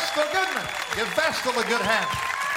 Vestal Goodman. Give Vestal a good hand.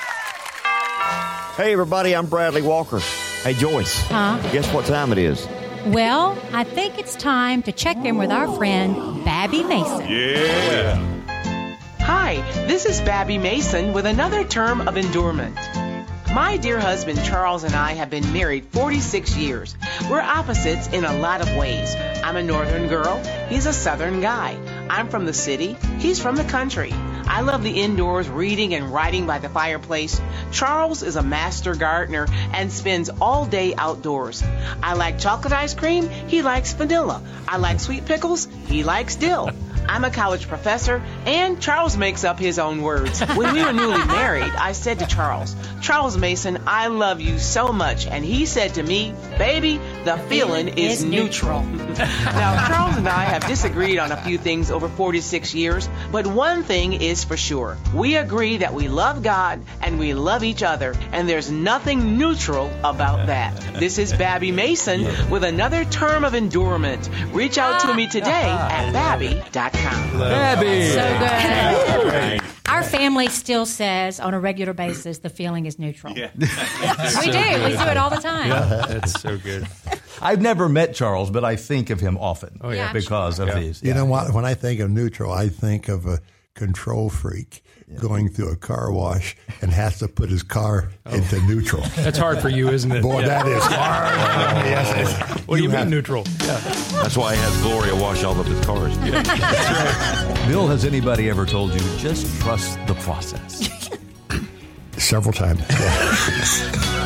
Hey, everybody, I'm Bradley Walker. Hey, Joyce. Huh? Guess what time it is? Well, I think it's time to check in with our friend, Babby Mason. Yeah. Hi, this is Babby Mason with another term of endurement. My dear husband Charles and I have been married 46 years. We're opposites in a lot of ways. I'm a northern girl. He's a southern guy. I'm from the city. He's from the country. I love the indoors, reading and writing by the fireplace. Charles is a master gardener and spends all day outdoors. I like chocolate ice cream. He likes vanilla. I like sweet pickles. He likes dill. I'm a college professor, and Charles makes up his own words. When we were newly married, I said to Charles, Charles Mason, I love you so much. And he said to me, baby, the feeling is neutral. Now, Charles and I have disagreed on a few things over 46 years, but one thing is for sure. We agree that we love God and we love each other, and there's nothing neutral about that. This is Babby Mason with another term of endurement. Reach out to me today at babby.com. Babby. So good. Our family still says on a regular basis the feeling is neutral. Yeah. We do it all the time. Yeah, that's so good. I've never met Charles, but I think of him often yeah. because of these. You know what? When I think of neutral, I think of a control freak going through a car wash and has to put his car into neutral. That's hard for you, isn't it? Boy, that is hard. Yes, What do you mean neutral? That's why he has Gloria wash all of his cars. Bill, has anybody ever told you just trust the process? several times.